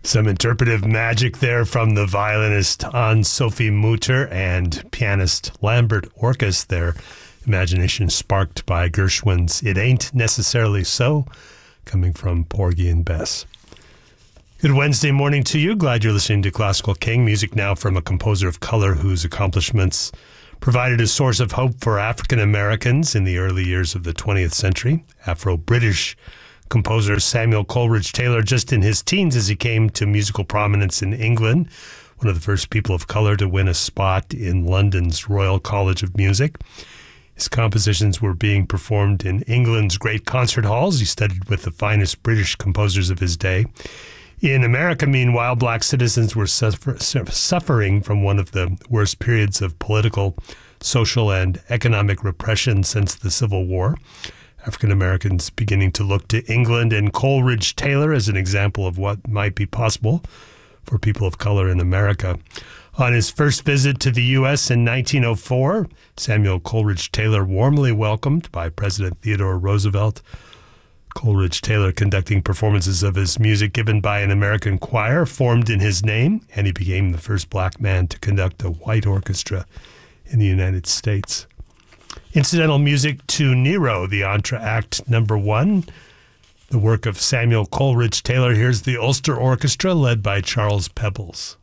Some interpretive magic there from the violinist Anne-Sophie Mutter and pianist Lambert Orkus, their imagination sparked by Gershwin's It Ain't Necessarily So, coming from Porgy and Bess. Good Wednesday morning to you. Glad you're listening to Classical King. Music now from a composer of color whose accomplishments provided a source of hope for African Americans in the early years of the 20th century. Afro-British composer Samuel Coleridge Taylor, just in his teens as he came to musical prominence in England, one of the first people of color to win a spot in London's Royal College of Music. His compositions were being performed in England's great concert halls. He studied with the finest British composers of his day. In America, meanwhile, black citizens were suffering from one of the worst periods of political, social, and economic repression since the Civil War. African Americans beginning to look to England and Coleridge Taylor as an example of what might be possible for people of color in America. On his first visit to the U.S. in 1904, Samuel Coleridge Taylor warmly welcomed by President Theodore Roosevelt. Coleridge Taylor conducting performances of his music given by an American choir formed in his name, and he became the first black man to conduct a white orchestra in the United States. Incidental music to Nero, the Entr'acte number 1, the work of Samuel Coleridge Taylor. Here's the Ulster Orchestra led by Charles Pebbles.